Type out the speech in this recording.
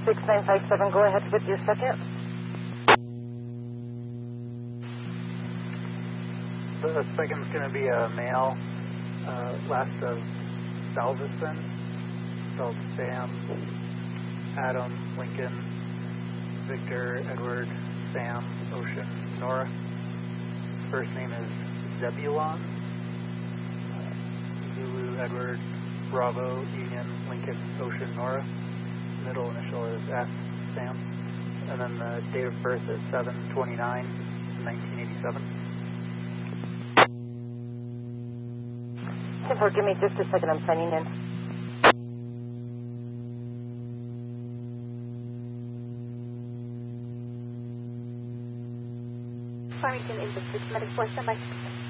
6957, go ahead with your second. The second's going to be a male, last of Salveson, spelled Sam, Adam, Lincoln, Victor, Edward, Sam, Ocean, Nora. First name is Zebulon, Zulu, Edward, Bravo, Union, Lincoln, Ocean, Nora. Middle initial is S, Sam. And then the date of birth is 7/29/1987. Give me just a second, I'm signing in. Farmington Industries, Medical Standby.